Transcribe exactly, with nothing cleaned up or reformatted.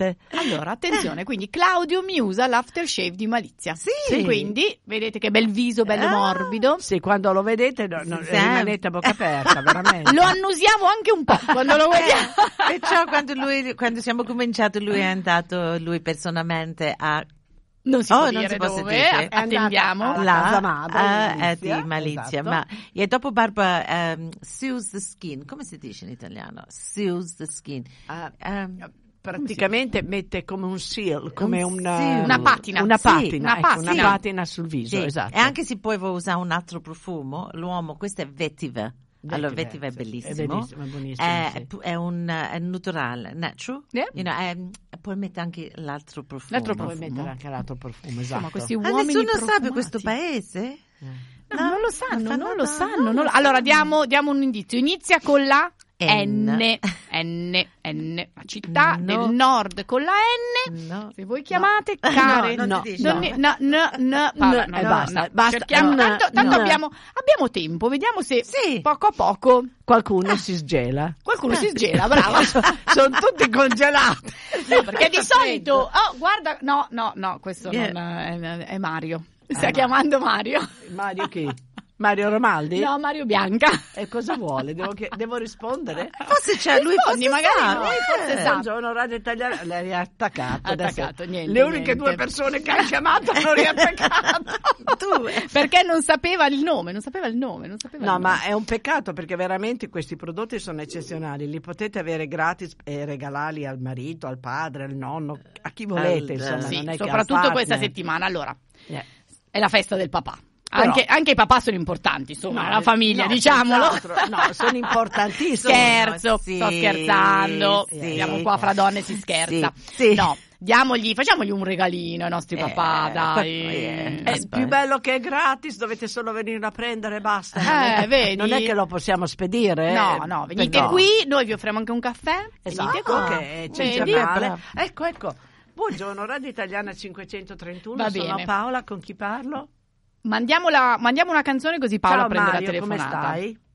parte. Allora, attenzione, quindi Claudio mi usa l'aftershave di Malizia. Sì. Quindi, vedete che bel viso, bello Ah, morbido. Sì, quando lo vedete no, no, Sì. rimanete a bocca aperta, veramente. Lo annusiamo anche un po' quando lo vediamo. Eh, perciò quando lui quando siamo cominciati lui è andato lui personalmente a Non si Oh, può non dire si può dove, dire. a- attendiamo. Alla là casa madre di a- Malizia, eh, di Malizia, esatto. ma e dopo Barbara ehm, sews the skin, come si dice in italiano? Sews the skin. Ah, Ehm, praticamente mette come un seal, come Un una, seal. Una patina. una Sì, patina, una ecco, patina. una patina sul viso, sì. esatto. E anche se poi vuoi usare un altro profumo, l'uomo, questo è vetiver. Allora, vetiver è sì, bellissimo. È bellissimo, è buonissimo. È, sì. è pu- è un è natural, natural. Yeah. You know, è- puoi mettere anche l'altro profumo. L'altro Puoi profumo. mettere anche l'altro profumo, esatto. Insomma, questi Ah, uomini nessuno sa profumati. per questo paese? Eh. No, non lo sanno, fanno non lo da- sanno. non non lo lo- Allora, sanno. diamo, diamo un indizio. Inizia con la N. N. N. N. La città No. del nord con la N. No. Se voi chiamate, care. No, non no, si dice. Non ne- no, no, no, Paola, No, no, e no, basta, no. basta. Cerchiamo, No, tanto, tanto no. abbiamo, abbiamo tempo, vediamo se Sì. poco a poco Qualcuno si sgela. qualcuno si sgela, brava. Sono tutti congelati. No, perché di solito, oh, guarda, no, no, no, questo Yeah. non è, è Mario. Sta chiamando Mario. Mario chi? Mario Romaldi? No, Mario Bianca. E cosa vuole? Devo, che- devo rispondere? Forse c'è lui, Rispondi, forse magari sa. lui forse Eh. sa. Buongiorno Radio Italiana, lei è attaccato. adesso. Attaccato, niente, Le uniche niente. due persone che ha chiamato hanno riattaccato. Tu. Perché non sapeva il nome, non sapeva il nome, non sapeva No, il nome. ma è un peccato perché veramente questi prodotti sono eccezionali. Li potete avere gratis e regalarli al marito, al padre, al nonno, a chi volete. Al- Insomma, Sì, non è che soprattutto al questa partner. settimana. Allora, Eh. è la festa del papà. Però- Anche, anche i papà sono importanti, insomma, No, la famiglia, no, diciamolo. senz'altro. No, sono importantissimi. Scherzo, Sì, sto scherzando. sì. Siamo qua fra donne, si scherza. Sì, sì. No, diamogli, facciamogli un regalino ai nostri Eh, papà, dai. eh, È più bello che è gratis, dovete solo venire a prendere e basta. Eh, non, è che, vedi? non è che lo possiamo spedire. eh. No, no, venite No. qui, noi vi offriamo anche un caffè. Esatto, venite qua. che è Vedi? eccezionale. Ecco, ecco. Buongiorno, Radio Italiana cinquecentotrentuno. Va Sono bene. Paola, con chi parlo? Mandiamola, mandiamo una canzone così Paolo Ciao prende Mario, la telefonata. come stai?